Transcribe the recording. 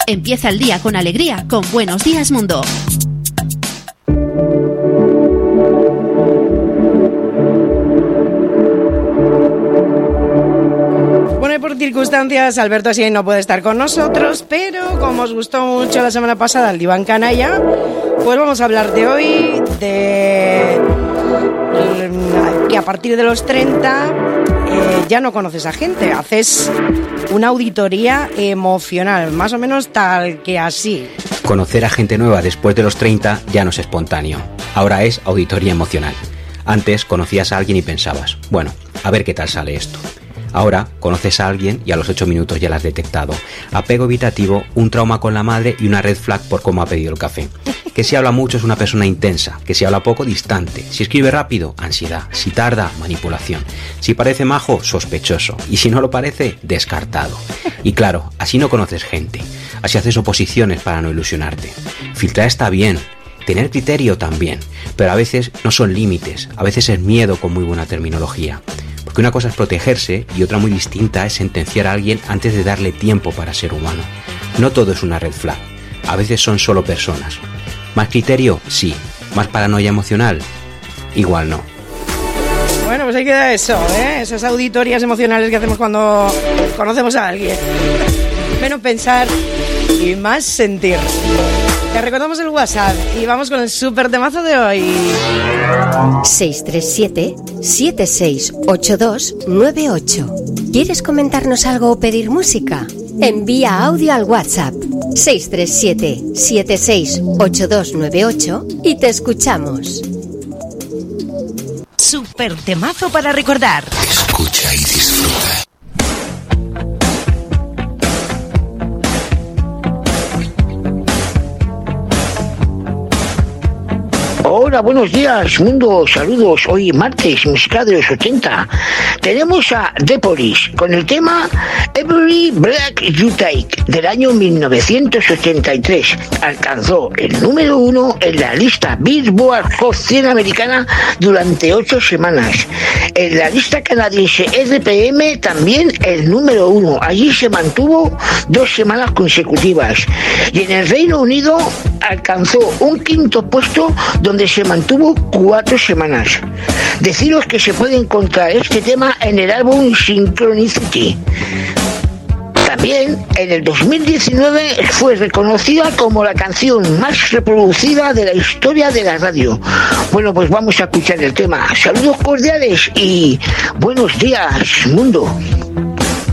Empieza el día con alegría con Buenos Días Mundo. Bueno, y por circunstancias, Alberto Así no puede estar con nosotros, pero como os gustó mucho la semana pasada el Diván Canalla, pues vamos a hablar de hoy de que a partir de los 30 ya no conoces a gente, haces una auditoría emocional, más o menos tal que así. Conocer a gente nueva después de los 30 ya no es espontáneo, ahora es auditoría emocional. Antes conocías a alguien y pensabas, bueno, a ver qué tal sale esto. Ahora conoces a alguien y a los 8 minutos ya la has detectado. Apego evitativo, un trauma con la madre y una red flag por cómo ha pedido el café. Que si habla mucho es una persona intensa, que si habla poco, distante. Si escribe rápido, ansiedad. Si tarda, manipulación. Si parece majo, sospechoso. Y si no lo parece, descartado. Y claro, así no conoces gente. Así haces oposiciones para no ilusionarte. Filtrar está bien. Tener criterio también. Pero a veces no son límites. A veces es miedo con muy buena terminología. Porque una cosa es protegerse y otra muy distinta es sentenciar a alguien antes de darle tiempo para ser humano. No todo es una red flag. A veces son solo personas. ¿Más criterio? Sí. ¿Más paranoia emocional? Igual no. Bueno, pues ahí queda eso, ¿eh? Esas auditorías emocionales que hacemos cuando conocemos a alguien. Menos pensar y más sentir. Te recordamos el WhatsApp y vamos con el súper temazo de hoy. 637-768298. ¿Quieres comentarnos algo o pedir música? Envía audio al WhatsApp 637-768298 y te escuchamos. Súper temazo para recordar. Escucha y disfruta. Hola, buenos días, mundo, saludos. Hoy martes, música de los 80. Tenemos a The Police con el tema Every Breath You Take del año 1983. Alcanzó el número 1 en la lista Billboard Hot 100 americana durante 8 semanas. En la lista canadiense RPM también el número 1. Allí se mantuvo 2 semanas consecutivas. Y en el Reino Unido alcanzó un quinto puesto donde se mantuvo 4 semanas. Deciros que se puede encontrar este tema en el álbum Synchronicity. También en el 2019 fue reconocida como la canción más reproducida de la historia de la radio. Bueno, pues vamos a escuchar el tema. Saludos cordiales y buenos días, mundo.